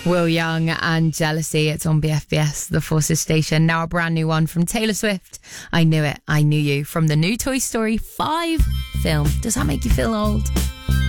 Will Young and Jealousy. It's on BFBS, the Forces station. Now a brand new one from Taylor Swift. I Knew It, I Knew You, from the new Toy Story 5 film. Does that make you feel old?